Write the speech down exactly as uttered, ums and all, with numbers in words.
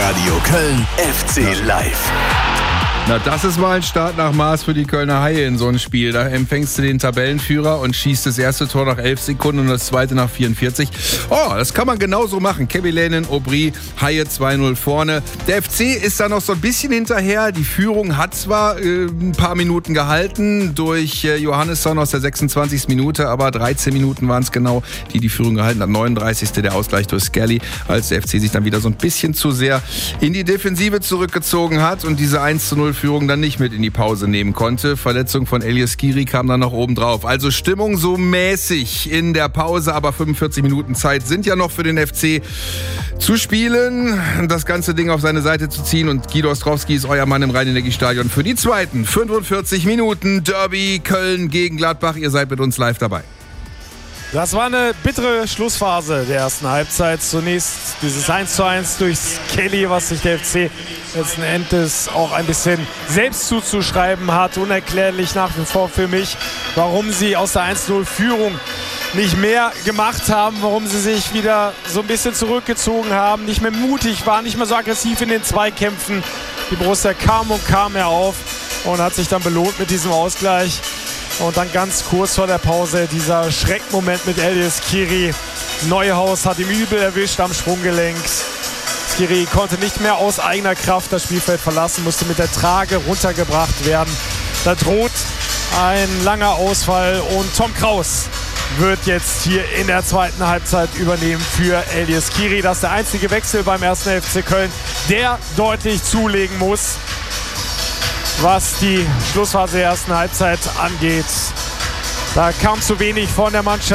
Radio Köln F C Live. Na, das ist mal ein Start nach Maß für die Kölner Haie in so einem Spiel. Da empfängst du den Tabellenführer und schießt das erste Tor nach elf Sekunden und das zweite nach vierundvierzig. Oh, das kann man genauso machen. Kebiläinen, Aubry, Haie zwei null vorne. Der F C ist da noch so ein bisschen hinterher. Die Führung hat zwar äh, ein paar Minuten gehalten durch äh, Johannesson aus der sechsundzwanzigsten Minute, aber dreizehn Minuten waren es genau, die die Führung gehalten hat. neununddreißigste der Ausgleich durch Skelly, als der F C sich dann wieder so ein bisschen zu sehr in die Defensive zurückgezogen hat und diese eins zu null Führung dann nicht mit in die Pause nehmen konnte. Verletzung von Elias Skiri kam dann noch oben drauf. Also Stimmung so mäßig in der Pause, aber fünfundvierzig Minuten Zeit sind ja noch für den F C zu spielen, das ganze Ding auf seine Seite zu ziehen, und Guido Ostrowski ist euer Mann im Rhein-Energiestadion für die zweiten fünfundvierzig Minuten Derby Köln gegen Gladbach. Ihr seid mit uns live dabei. Das war eine bittere Schlussphase der ersten Halbzeit. Zunächst dieses eins zu eins durch Skelly, was sich der F C letzten Endes auch ein bisschen selbst zuzuschreiben hat. Unerklärlich nach wie vor für mich, warum sie aus der eins null Führung nicht mehr gemacht haben, warum sie sich wieder so ein bisschen zurückgezogen haben, nicht mehr mutig waren, nicht mehr so aggressiv in den Zweikämpfen. Die Borussia kam und kam mehr auf und hat sich dann belohnt mit diesem Ausgleich. Und dann ganz kurz vor der Pause dieser Schreckmoment mit Elias Skiri. Neuhaus hat ihm übel erwischt am Sprunggelenk. Skiri konnte nicht mehr aus eigener Kraft das Spielfeld verlassen, musste mit der Trage runtergebracht werden. Da droht ein langer Ausfall und Tom Kraus wird jetzt hier in der zweiten Halbzeit übernehmen für Elias Skiri. Das ist der einzige Wechsel beim ersten F C Köln, der deutlich zulegen muss, was die Schlussphase der ersten Halbzeit angeht. Da kam zu wenig von der Mannschaft.